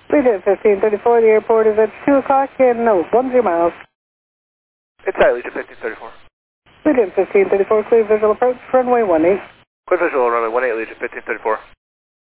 Legion 1534, the airport is at 2 o'clock and 10 miles. Inside Legion 1534. Legion 1534, clear visual approach, runway 18. Clear visual, runway 18, Legion 1534.